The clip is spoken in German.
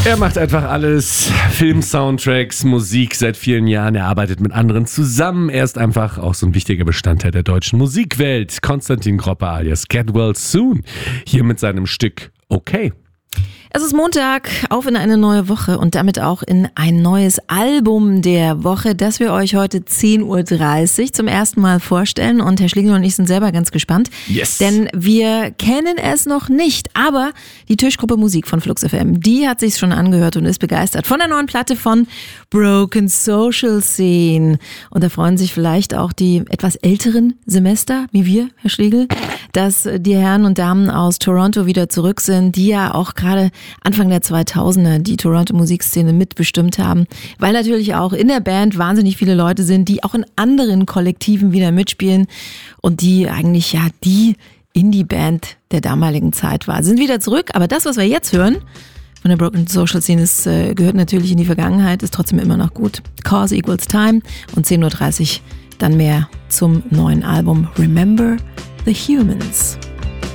Er macht einfach alles. Film-Soundtracks, Musik seit vielen Jahren. Er arbeitet mit anderen zusammen. Er ist einfach auch so ein wichtiger Bestandteil der deutschen Musikwelt. Konstantin Gropper alias Get Well Soon. Hier mit seinem Stück Okay. Es ist Montag, auf in eine neue Woche und damit auch in ein neues Album der Woche, das wir euch heute 10.30 Uhr zum ersten Mal vorstellen. Und Herr Schlingel und ich sind selber ganz gespannt, denn wir kennen es noch nicht. Aber die Tischgruppe Musik von Flux FM, die hat sich's schon angehört und ist begeistert von der neuen Platte von Broken Social Scene. Und da freuen sich vielleicht auch die etwas älteren Semester, wie wir, Herr Schlegel, dass die Herren und Damen aus Toronto wieder zurück sind, die ja auch gerade Anfang der 2000er die Toronto Musikszene mitbestimmt haben, weil natürlich auch in der Band wahnsinnig viele Leute sind, die auch in anderen Kollektiven wieder mitspielen und die eigentlich ja die Indie-Band der damaligen Zeit war. Sind wieder zurück, aber das, was wir jetzt hören von der Broken Social Scene, gehört natürlich in die Vergangenheit, ist trotzdem immer noch gut. Cause equals Time und 10.30 Uhr dann mehr zum neuen Album Remember the Humans.